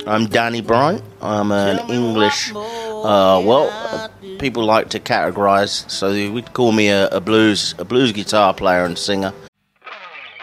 I'm Danny Bryant. I'm an English, people like to categorise, so they would call me a blues guitar player and singer.